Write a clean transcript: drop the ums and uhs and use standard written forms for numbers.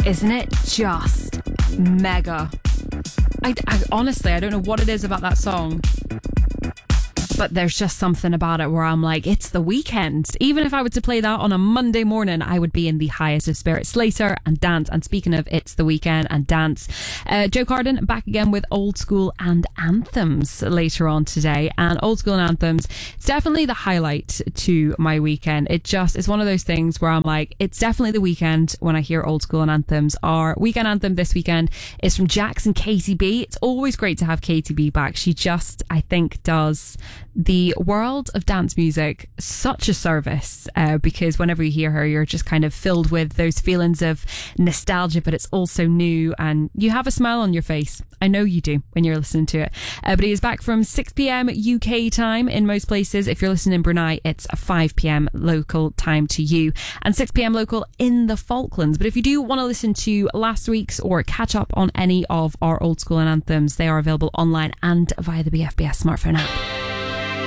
Isn't it just mega? I honestly, I don't know what it is about that song, but there's just something about it where I'm like, it's the weekend. Even if I were to play that on a Monday morning, I would be in the highest of spirits. Slater and Dance. And speaking of It's the Weekend and Dance, Joe Carden back again with Old School and Anthems later on today. And Old School and Anthems, it's definitely the highlight to my weekend. It just is one of those things where I'm like, it's definitely the weekend when I hear Old School and Anthems. Our weekend anthem this weekend is from Jackson KTB. It's always great to have KTB back. She just, I think, does the world of dance music such a service, because whenever you hear her, you're just kind of filled with those feelings of nostalgia, but it's also new and you have a smile on your face. I know you do when you're listening to it. But he is back from 6 p.m. UK time in most places. If you're listening in Brunei, it's 5 p.m. local time to you and 6 p.m. local in the Falklands. But if you do want to listen to last week's or catch up on any of our Old School and Anthems, they are available online and via the BFBS smartphone app.